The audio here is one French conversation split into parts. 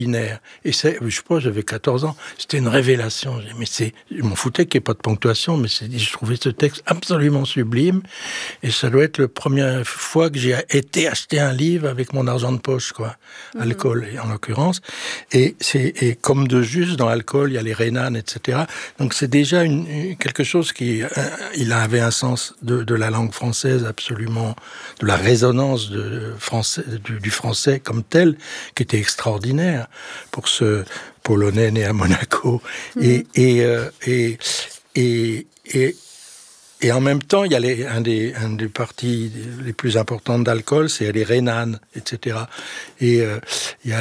Et je pense, j'avais 14 ans. C'était une révélation. Je m'en foutais qu'il n'y ait pas de ponctuation, mais je trouvais ce texte absolument sublime. Et ça doit être la première fois que j'ai été acheter un livre avec mon argent de poche, quoi. Alcool, en l'occurrence. Et comme de juste, dans l'alcool, il y a les rénanes, etc. Donc c'est déjà quelque chose il avait un sens de la langue française absolument, de la résonance du français comme tel, qui était extraordinaire pour ce Polonais né à Monaco. Et en même temps, il y a un des parties les plus importantes d'alcool, c'est les rénanes, etc. Et il y a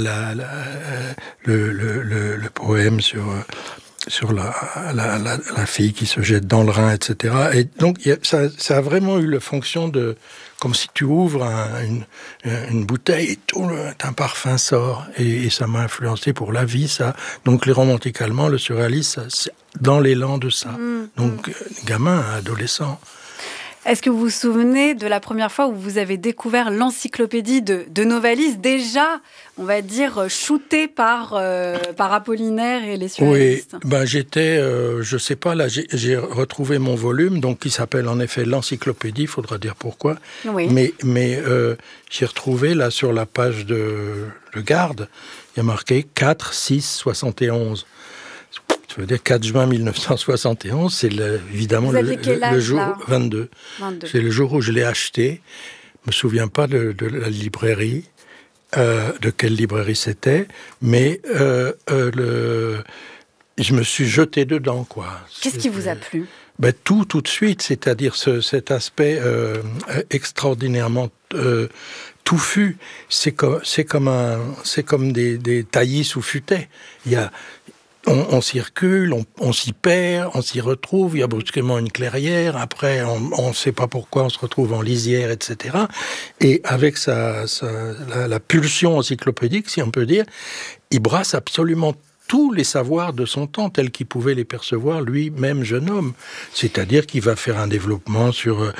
le poème sur la fille qui se jette dans le Rhin, etc. Et donc, ça a vraiment eu la fonction de... Comme si tu ouvres une bouteille et tout un parfum sort. Et ça m'a influencé pour la vie, ça. Donc, les romantiques allemands, le surréalisme, c'est dans l'élan de ça. Donc, gamin, adolescent. Est-ce que vous vous souvenez de la première fois où vous avez découvert l'encyclopédie de Novalis, déjà, on va dire, shootée par Apollinaire et les surréalistes ? Oui, j'étais, je sais pas, là, j'ai retrouvé mon volume, donc qui s'appelle en effet l'encyclopédie, il faudra dire pourquoi. Oui. Mais j'ai retrouvé, là, sur la page de Garde, il y a marqué 4, 6, 71. Ça veut dire 4 juin 1971, c'est évidemment le jour là 22. C'est le jour où je l'ai acheté. Je me souviens pas de la librairie, de quelle librairie c'était, mais je me suis jeté dedans, quoi. Qu'est-ce qui vous a plu ? Tout de suite, c'est-à-dire cet aspect extraordinairement touffu. C'est comme des taillis sous futaie. On circule, on s'y perd, on s'y retrouve, il y a brusquement une clairière, après on ne sait pas pourquoi on se retrouve en lisière, etc. Et avec la pulsion encyclopédique, si on peut dire, il brasse absolument tous les savoirs de son temps, tels qu'il pouvait les percevoir lui-même jeune homme. C'est-à-dire qu'il va faire un développement sur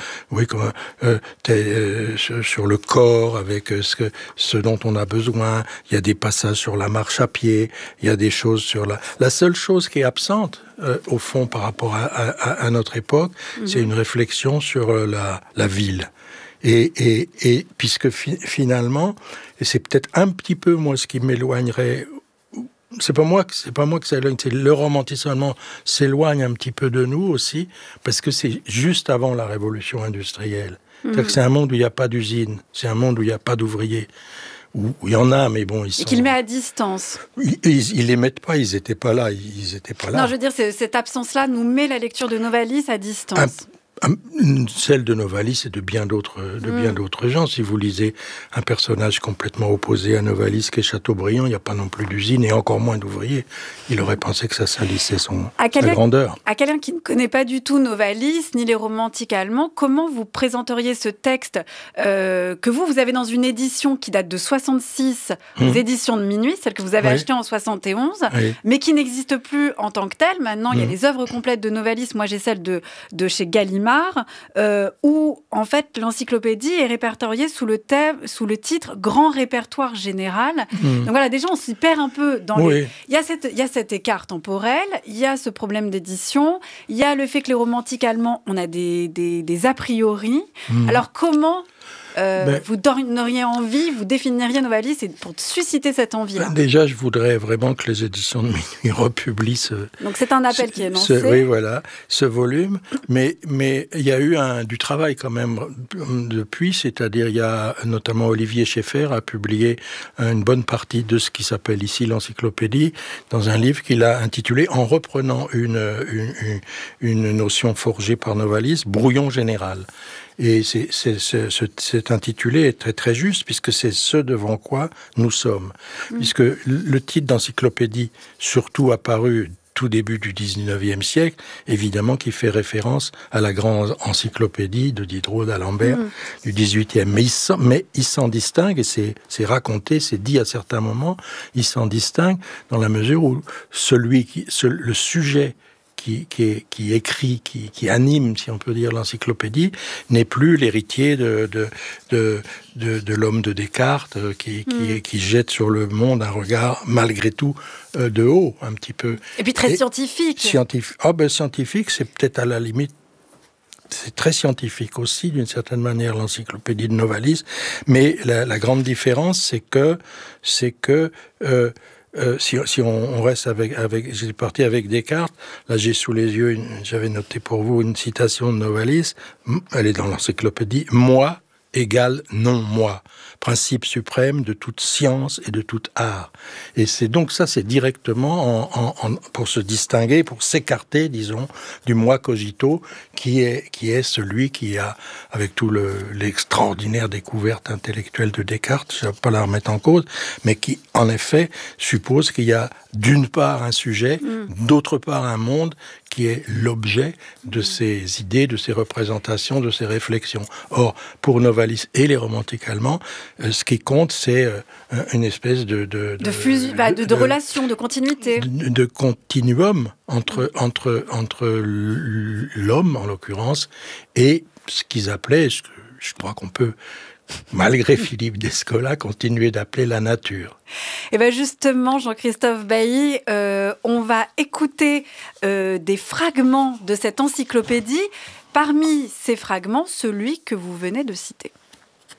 le corps, avec ce dont on a besoin. Il y a des passages sur la marche à pied, il y a des choses sur la seule chose qui est absente, au fond, par rapport à notre époque, c'est une réflexion sur la ville. Et puisque finalement, et c'est peut-être un petit peu, moi, ce qui m'éloignerait... C'est pas moi que ça éloigne, c'est le romantisme allemand s'éloigne un petit peu de nous aussi, parce que c'est juste avant la révolution industrielle. C'est-à-dire que c'est un monde où il n'y a pas d'usine, c'est un monde où il n'y a pas d'ouvriers, où il y en a, mais bon, Et qu'il met à distance. Ils les mettent pas, ils étaient pas là. Non, je veux dire, cette absence-là nous met la lecture de Novalis à distance. Celle de Novalis et de bien d'autres gens. Si vous lisez un personnage complètement opposé à Novalis qui est Chateaubriand, il n'y a pas non plus d'usine et encore moins d'ouvriers. Il aurait pensé que ça salissait sa grandeur. À quelqu'un qui ne connaît pas du tout Novalis ni les romantiques allemands, comment vous présenteriez ce texte que vous avez dans une édition qui date de 66, aux éditions de Minuit, celle que vous avez achetée en 71, mais qui n'existe plus en tant que telle. Maintenant, il y a les œuvres complètes de Novalis. Moi, j'ai celle de chez Gallimard, où en fait l'encyclopédie est répertoriée sous le titre Grand répertoire général. Donc voilà, déjà on s'y perd un peu dans il y a cet écart temporel, il y a ce problème d'édition, il y a le fait que les romantiques allemands, on a des a priori. Alors comment vous donneriez envie, vous définiriez Novalis pour susciter cette envie-là? Déjà, je voudrais vraiment que les éditions de Minuit republient Donc c'est un appel qui est lancé. Oui, voilà, ce volume. Mais il y a eu du travail quand même depuis, c'est-à-dire il y a notamment Olivier Schaeffer a publié une bonne partie de ce qui s'appelle ici l'encyclopédie dans un livre qu'il a intitulé, en reprenant une notion forgée par Novalis, Brouillon général. Et cet intitulé est très très juste, puisque c'est ce devant quoi nous sommes. Puisque le titre d'encyclopédie, surtout apparu tout début du 19e siècle, évidemment qui fait référence à la grande encyclopédie de Diderot d'Alembert du 18e. Mais il s'en distingue, et c'est raconté, c'est dit à certains moments, il s'en distingue dans la mesure où le sujet qui écrit, qui anime, si on peut dire, l'encyclopédie, n'est plus l'héritier de l'homme de Descartes, qui jette sur le monde un regard, malgré tout, de haut, un petit peu. Et puis très scientifique. Scientifique, c'est peut-être à la limite. C'est très scientifique aussi, d'une certaine manière, l'encyclopédie de Novalis. Mais la grande différence, c'est que si on reste avec, j'ai parti avec Descartes. Là, j'ai sous les yeux, j'avais noté pour vous une citation de Novalis. Elle est dans l'encyclopédie. Moi égale non-moi. Principe suprême de toute science et de tout art. Et c'est donc ça, c'est directement pour se distinguer, pour s'écarter, disons, du moi cogito, qui est celui qui a, avec tout l'extraordinaire découverte intellectuelle de Descartes, je ne vais pas la remettre en cause, mais qui, en effet, suppose qu'il y a d'une part un sujet, d'autre part un monde, qui est l'objet de ces idées, de ces représentations, de ces réflexions. Or, pour Novalis et les romantiques allemands, ce qui compte, c'est une espèce de relation, de continuité. De continuum entre l'homme, en l'occurrence, et ce qu'ils appelaient, ce que je crois qu'on peut, malgré Philippe Descola, continuer d'appeler la nature. Et bien justement, Jean-Christophe Bailly, on va écouter des fragments de cette encyclopédie. Parmi ces fragments, celui que vous venez de citer.